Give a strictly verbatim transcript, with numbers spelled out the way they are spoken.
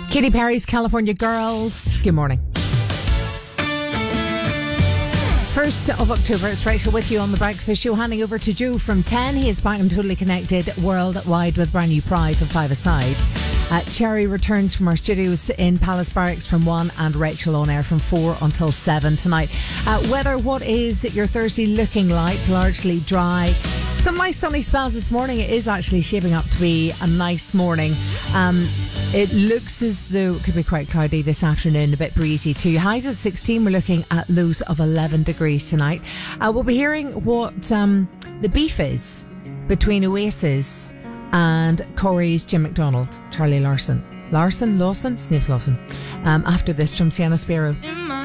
Katy Perry's California Girls. Good morning. first of October, it's Rachel with you on The Breakfast Show, handing over to Joe from ten. He is back and totally connected worldwide with a brand new prize of Five Aside. Uh, Cherry returns from our studios in Palace Barracks from one, and Rachel on air from four until seven tonight. Uh, weather, what is your Thursday looking like? Largely dry. Some nice sunny spells this morning. It is actually shaping up to be a nice morning. Um, it looks as though it could be quite cloudy this afternoon, a bit breezy too. Highs at sixteen. We're looking at lows of eleven degrees tonight. Uh, we'll be hearing what um, the beef is between Oasis and Corey's Jim McDonald, Charlie Larson. Larson? Lawson? His name's Lawson. Um, after this from Sienna Spiro.